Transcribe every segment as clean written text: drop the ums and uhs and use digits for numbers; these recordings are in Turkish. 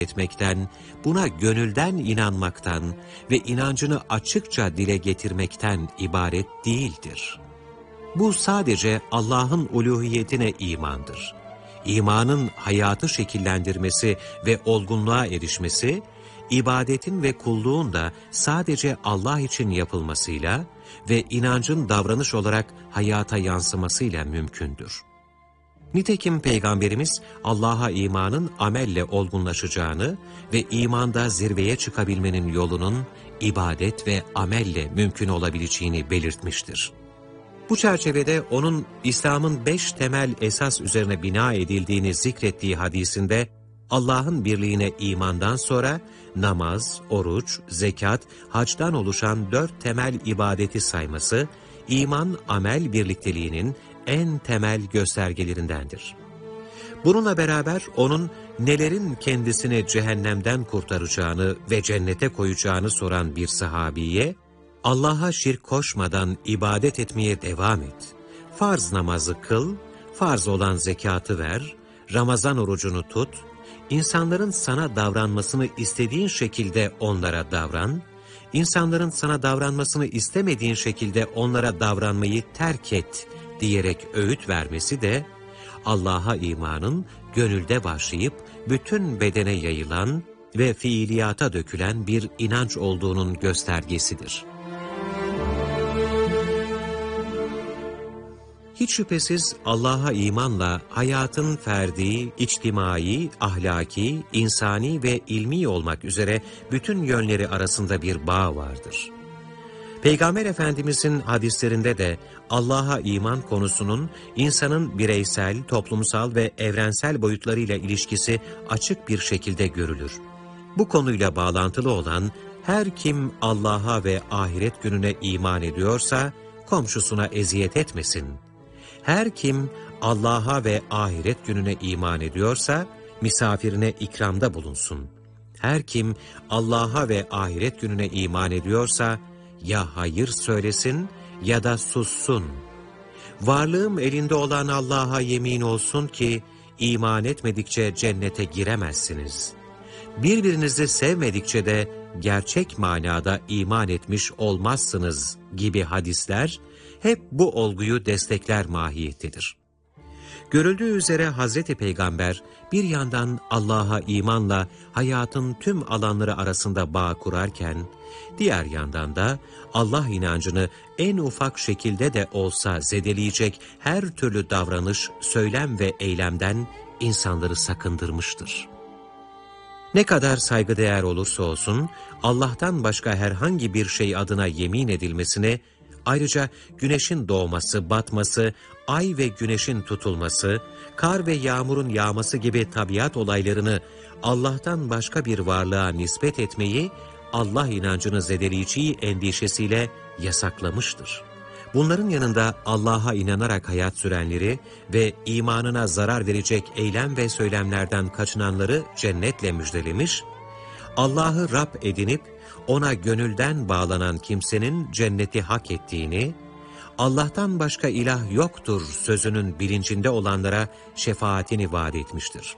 etmekten, buna gönülden inanmaktan ve inancını açıkça dile getirmekten ibaret değildir. Bu sadece Allah'ın uluhiyetine imandır. İmanın hayatı şekillendirmesi ve olgunluğa erişmesi, ibadetin ve kulluğun da sadece Allah için yapılmasıyla ve inancın davranış olarak hayata yansımasıyla mümkündür. Nitekim Peygamberimiz Allah'a imanın amelle olgunlaşacağını ve imanda zirveye çıkabilmenin yolunun ibadet ve amelle mümkün olabileceğini belirtmiştir. Bu çerçevede onun İslam'ın 5 temel esas üzerine bina edildiğini zikrettiği hadisinde Allah'ın birliğine imandan sonra namaz, oruç, zekat, hacdan oluşan 4 temel ibadeti sayması, iman-amel birlikteliğinin en temel göstergelerindendir. Bununla beraber onun nelerin kendisini cehennemden kurtaracağını ve cennete koyacağını soran bir sahabiye, Allah'a şirk koşmadan ibadet etmeye devam et. Farz namazı kıl, farz olan zekatı ver, Ramazan orucunu tut, insanların sana davranmasını istediğin şekilde onlara davran, insanların sana davranmasını istemediğin şekilde onlara davranmayı terk et diyerek öğüt vermesi de, Allah'a imanın gönülde başlayıp bütün bedene yayılan ve fiiliyata dökülen bir inanç olduğunun göstergesidir. Hiç şüphesiz Allah'a imanla hayatın ferdi, içtimai, ahlaki, insani ve ilmi olmak üzere bütün yönleri arasında bir bağ vardır. Peygamber Efendimizin hadislerinde de Allah'a iman konusunun insanın bireysel, toplumsal ve evrensel boyutlarıyla ilişkisi açık bir şekilde görülür. Bu konuyla bağlantılı olan her kim Allah'a ve ahiret gününe iman ediyorsa komşusuna eziyet etmesin. Her kim Allah'a ve ahiret gününe iman ediyorsa misafirine ikramda bulunsun. Her kim Allah'a ve ahiret gününe iman ediyorsa ya hayır söylesin ya da sussun. Varlığım elinde olan Allah'a yemin olsun ki iman etmedikçe cennete giremezsiniz. Birbirinizi sevmedikçe de gerçek manada iman etmiş olmazsınız gibi hadisler hep bu olguyu destekler mahiyettedir. Görüldüğü üzere Hazreti Peygamber bir yandan Allah'a imanla hayatın tüm alanları arasında bağ kurarken, diğer yandan da Allah inancını en ufak şekilde de olsa zedeleyecek her türlü davranış, söylem ve eylemden insanları sakındırmıştır. Ne kadar saygıdeğer olursa olsun, Allah'tan başka herhangi bir şey adına yemin edilmesine, ayrıca güneşin doğması, batması, ay ve güneşin tutulması, kar ve yağmurun yağması gibi tabiat olaylarını Allah'tan başka bir varlığa nispet etmeyi Allah inancını zedeleyeceği endişesiyle yasaklamıştır. Bunların yanında Allah'a inanarak hayat sürenleri ve imanına zarar verecek eylem ve söylemlerden kaçınanları cennetle müjdelemiş, Allah'ı Rab edinip ona gönülden bağlanan kimsenin cenneti hak ettiğini, Allah'tan başka ilah yoktur sözünün bilincinde olanlara şefaatini vaat etmiştir.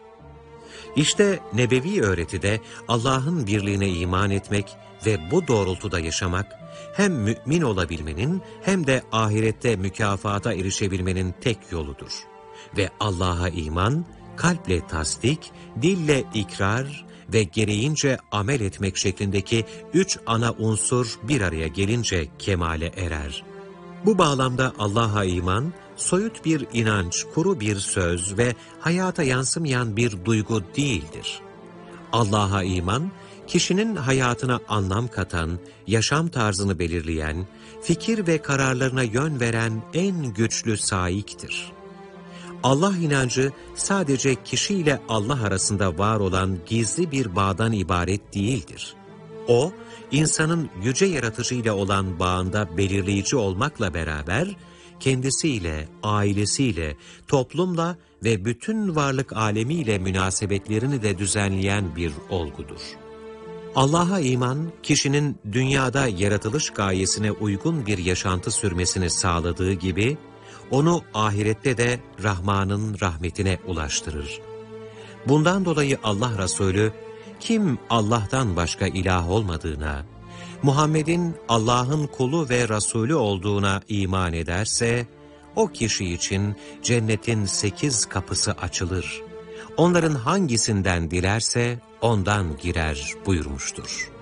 İşte nebevi öğretide Allah'ın birliğine iman etmek ve bu doğrultuda yaşamak, hem mümin olabilmenin hem de ahirette mükafata erişebilmenin tek yoludur. Ve Allah'a iman, kalple tasdik, dille ikrar ve gereğince amel etmek şeklindeki 3 ana unsur bir araya gelince kemale erer. Bu bağlamda Allah'a iman, soyut bir inanç, kuru bir söz ve hayata yansımayan bir duygu değildir. Allah'a iman, kişinin hayatına anlam katan, yaşam tarzını belirleyen, fikir ve kararlarına yön veren en güçlü saiktir. Allah inancı sadece kişiyle Allah arasında var olan gizli bir bağdan ibaret değildir. O, insanın yüce yaratıcıyla olan bağında belirleyici olmakla beraber, kendisiyle, ailesiyle, toplumla ve bütün varlık alemiyle münasebetlerini de düzenleyen bir olgudur. Allah'a iman, kişinin dünyada yaratılış gayesine uygun bir yaşantı sürmesini sağladığı gibi, onu ahirette de Rahman'ın rahmetine ulaştırır. Bundan dolayı Allah Resulü, Kim Allah'tan başka ilah olmadığına, Muhammed'in Allah'ın kulu ve Resulü olduğuna iman ederse, o kişi için cennetin 8 kapısı açılır. Onların hangisinden dilerse ondan girer buyurmuştur.